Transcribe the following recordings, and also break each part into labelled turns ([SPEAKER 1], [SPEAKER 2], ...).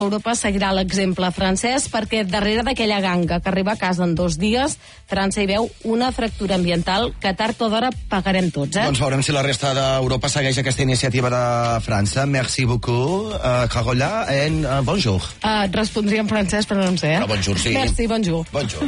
[SPEAKER 1] Europa seguirà l'exemple francès perquè darrere d'aquella ganga que arriba a casa en 2 dies, França hi veu una fractura ambiental que tard o d'hora pagarem tots,
[SPEAKER 2] Doncs veurem si la resta d'Europa segueix aquesta iniciativa de França. Merci beaucoup, Carola, en bonjour.
[SPEAKER 1] Respondria en francès, però no en sé,
[SPEAKER 2] Però bonjour, sí.
[SPEAKER 1] Merci, bonjour.
[SPEAKER 2] Bonjour.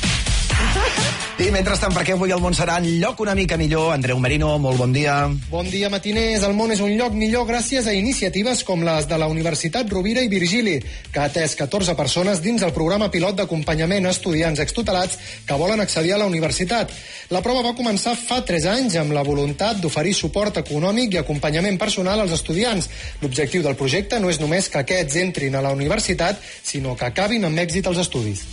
[SPEAKER 2] I mentrestant, perquè avui el món serà un lloc una mica millor. Andreu Merino, molt bon dia.
[SPEAKER 3] Bon dia, matiners. El món és un lloc millor gràcies a iniciatives com les de la Universitat Rovira i Virgili, que ha atès 14 persones dins el programa pilot d'acompanyament a estudiants extutelats que volen accedir a la universitat. La prova va començar fa 3 anys amb la voluntat d'oferir suport econòmic i acompanyament personal als estudiants. L'objectiu del projecte no és només que aquests entrin a la universitat, sinó que acabin amb èxit els estudis.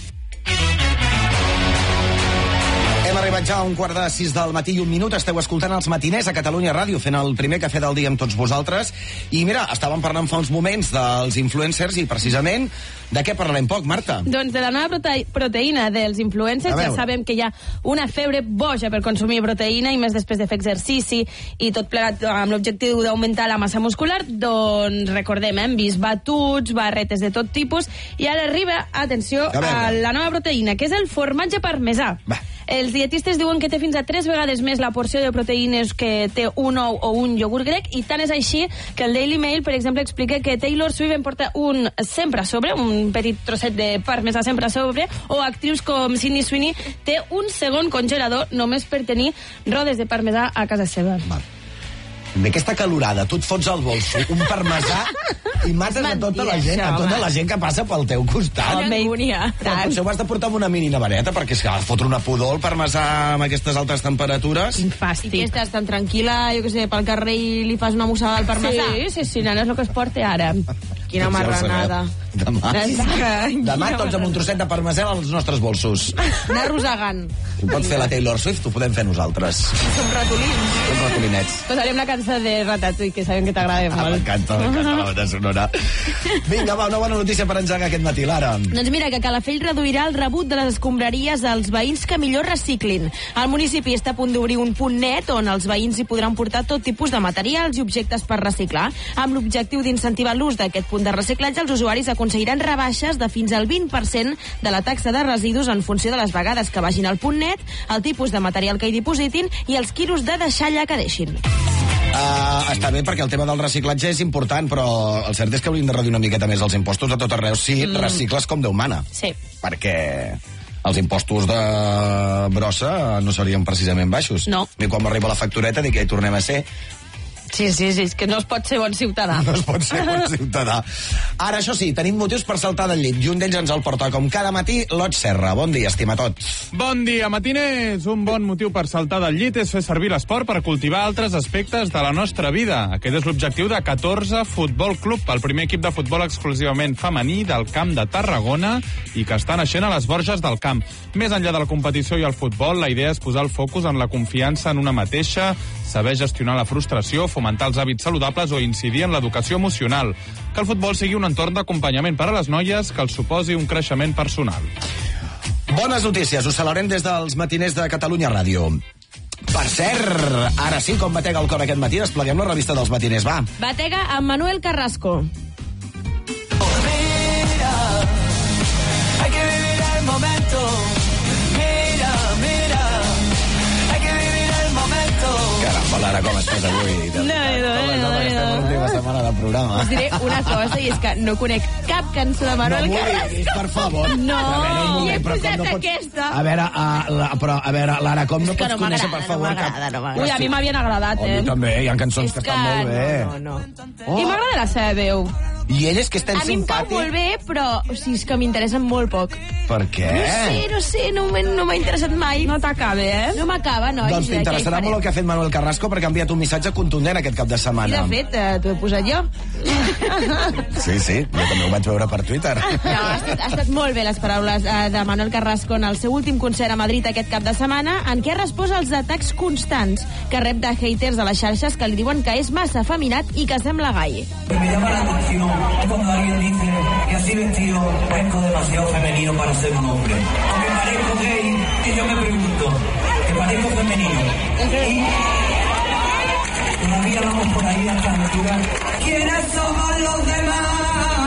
[SPEAKER 2] Hem arribat ja a 5:45 del matí i 1 minut. Esteu escoltant els matiners a Catalunya Ràdio, fent el primer cafè del dia amb tots vosaltres. I mira, estàvem parlant fa uns moments dels influencers i precisament de què parlarem poc, Marta?
[SPEAKER 4] Doncs de la nova proteïna dels influencers. Ja sabem que hi ha una febre boja per consumir proteïna i més després de fer exercici i tot plegat amb l'objectiu d'augmentar la massa muscular. Doncs recordem, hem vist batuts, barretes de tot tipus i ara arriba, atenció, a la nova proteïna, que és el formatge parmesà. Els dietistes diuen que té fins a 3 vegades més la porció de proteïnes que té un ou o un iogurt grec, i tant és així que el Daily Mail, per exemple, explica que Taylor Swift en porta un sempre a sobre, un petit trosset de parmesà sempre a sobre, o actrius com Sydney Sweeney té un segon congelador només per tenir rodes de parmesà a casa seva.
[SPEAKER 2] Bé, aquesta calorada, tu et fots al bolso un parmesà i mates a tota la gent que passa pel teu costat. Potser ho has de portar amb una mini nevareta, perquè és que ha de fotre una pudor el parmesà amb aquestes altes temperatures.
[SPEAKER 4] Quin fàstic.
[SPEAKER 5] I que estàs tan tranquil·la, jo què sé, pel carrer i li fas una mossada al parmesà?
[SPEAKER 4] Sí, nena, és el que es porta ara.
[SPEAKER 5] Quina marranada.
[SPEAKER 2] Demà tots amb un trosset de parmesà als nostres bolsos.
[SPEAKER 5] Anar rosegant.
[SPEAKER 2] Ho pot fer la Taylor Swift, ho podem fer nosaltres.
[SPEAKER 5] Som ratolins.
[SPEAKER 2] Som ratolinets.
[SPEAKER 4] Posarem la cançó de Ratatouille, que sabem que t'agrada molt.
[SPEAKER 2] M'encanta la banda sonora. Vinga, va, una bona notícia per engegar aquest matí, Lara.
[SPEAKER 4] Doncs mira, que Calafell reduirà el rebut de les escombraries als veïns que millor reciclin. El municipi està a punt d'obrir un punt net on els veïns hi podran portar tot tipus de materials i objectes per reciclar. Amb l'objectiu d'incentivar l'ús d'aquest punt de reciclatge, els usuaris aconseguiran rebaixes de fins al 20% de la taxa de residus en funció de les vegades que vagin al punt net, el tipus de material que hi dipositin i els quilos de deixalla que deixin.
[SPEAKER 2] Està bé, perquè el tema del reciclatge és important, però el cert és que hauríem de reduir una miqueta més els impostos a tot arreu si recicles com Déu mana.
[SPEAKER 4] Sí.
[SPEAKER 2] Perquè els impostos de brossa no serien precisament baixos.
[SPEAKER 4] No.
[SPEAKER 2] I quan m'arriba la factureta dic que hi tornem a ser.
[SPEAKER 4] Sí, és que no es pot ser bon ciutadà.
[SPEAKER 2] No es pot ser bon ciutadà. Ara, això sí, tenim motius per saltar del llit, i un d'ells ens el porta, com cada matí, l'Ot Serra. Bon dia, estimatots.
[SPEAKER 6] Bon dia, matiners. Un bon motiu per saltar del llit és fer servir l'esport per cultivar altres aspectes de la nostra vida. Aquest és l'objectiu de 14 Futbol Club, el primer equip de futbol exclusivament femení del Camp de Tarragona i que està naixent a les Borges del Camp. Més enllà de la competició i el futbol, la idea és posar el focus en la confiança en una mateixa, saber gestionar la frustració, fomentar els hàbits saludables o incidir en l'educació emocional. Que el futbol sigui un entorn d'acompanyament per a les noies que els suposi un creixement personal.
[SPEAKER 2] Bones notícies, us celebrem des dels matiners de Catalunya Ràdio. Per cert, ara sí, com batega el cor aquest matí, despleguem la revista dels matiners, va.
[SPEAKER 4] Batega amb Manuel Carrasco.
[SPEAKER 7] Mira, hay que vivir el momento.
[SPEAKER 2] Caramba, Lara, com estàs avui? Estem l'última setmana del programa.
[SPEAKER 4] Us diré una cosa, i és que no conec cap cançó de Manuel Carrasco.
[SPEAKER 2] Per favor.
[SPEAKER 4] No,
[SPEAKER 2] i
[SPEAKER 4] he posat aquesta.
[SPEAKER 2] A veure, Lara, com no pots conèixer, per favor, cap...
[SPEAKER 4] Ui, a mi m'havien agradat,
[SPEAKER 2] A mi també, hi ha cançons que estan molt bé.
[SPEAKER 4] No. I m'agrada la seva veu.
[SPEAKER 2] I ell és que és tan simpàtic.
[SPEAKER 4] A mi em cau molt bé, però és que m'interessen molt poc.
[SPEAKER 2] Per què?
[SPEAKER 4] No sé, no m'ha interessat mai. No t'acaba, No m'acaba, nois.
[SPEAKER 2] Doncs t'interessarà molt el que ha fet Manuel Carrasco, perquè ha enviat un missatge contundent aquest cap de setmana.
[SPEAKER 4] I de fet, t'ho he posat jo.
[SPEAKER 2] Sí, jo també ho vaig veure per Twitter.
[SPEAKER 4] No, ha estat molt bé les paraules de Manuel Carrasco en el seu últim concert a Madrid aquest cap de setmana, en què ha respost als atacs constants que rep de haters a les xarxes que li diuen que és massa afeminat i que sembla gai.
[SPEAKER 7] Me llama la atención cuando alguien dice que así vestido parezco demasiado femenino para ser un hombre. Aunque parezco gay, y yo me pregunto, que parezco femenino. Y todavía vamos por ahí hasta la altura. ¿Quiénes somos los demás?